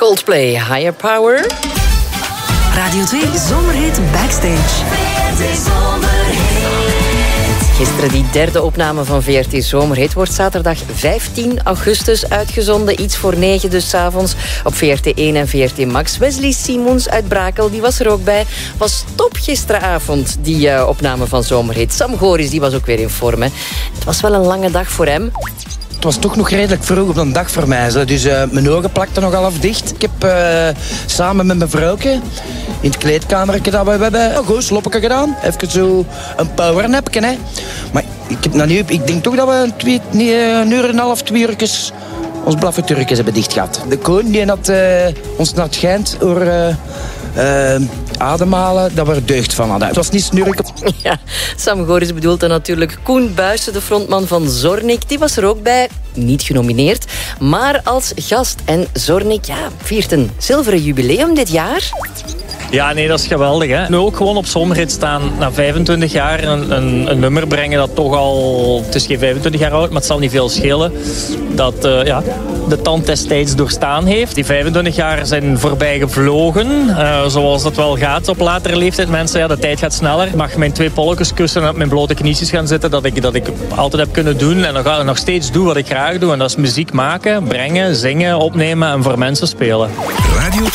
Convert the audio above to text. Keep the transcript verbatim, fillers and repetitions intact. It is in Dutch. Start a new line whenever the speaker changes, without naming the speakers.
Coldplay, Higher Power.
Radio twee Zomerhit Backstage.
Gisteren die derde opname van V R T Zomerhit wordt zaterdag vijftien augustus uitgezonden. Iets voor negen dus 's avonds op V R T één en V R T Max. Wesley Simons uit Brakel, die was er ook bij. Was top gisteravond, die uh, opname van Zomerhit. Sam Goris, die was ook weer in vorm. Hè. Het was wel een lange dag voor hem.
Het was toch nog redelijk vroeg op een dag voor mij. Zo. Dus uh, mijn ogen plakten nog half dicht. Ik heb uh, samen met mijn vrouwke in het kleedkamertje dat we hebben een goed sloppetje gedaan. Even zo een powernapje. Hè. Maar ik, heb nou nu, ik denk toch dat we een, twee, nee, een uur en een half, twee uurtjes ons blaffeturkjes hebben dicht gehad. De koning die had uh, ons naar het schijnt door uh, uh, ademhalen dat we er deugd van hadden. Het was niet snurken.
Ja, Sam Goris bedoelt dan natuurlijk Koen Buijsen, de frontman van Zornik. Die was er ook bij, niet genomineerd, maar als gast. En Zornik, ja, viert een zilveren jubileum dit jaar.
Ja, nee, dat is geweldig. Hè? Nu ook gewoon op Zomerhit staan na vijfentwintig jaar een, een, een nummer brengen dat toch al... Het is geen vijfentwintig jaar oud, maar het zal niet veel schelen. Dat uh, ja, de tand destijds doorstaan heeft. Die vijfentwintig jaar zijn voorbij gevlogen. Uh, zoals dat wel gaat op latere leeftijd. Mensen, ja, de tijd gaat sneller. Ik mag mijn twee polletjes kussen en op mijn blote knietjes gaan zitten. Dat ik, dat ik altijd heb kunnen doen. En nog, nog steeds doe wat ik graag doe. En dat is muziek maken, brengen, zingen, opnemen en voor mensen spelen. Radio